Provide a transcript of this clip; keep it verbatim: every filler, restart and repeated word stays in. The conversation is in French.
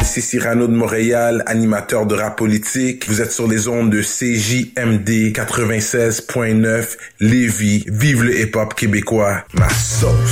ici Cyrano de Montréal, animateur de rap politique. Vous êtes sur les ondes de C J M D quatre-vingt-seize point neuf Lévis. Vive le hip-hop québécois. Ma sauce.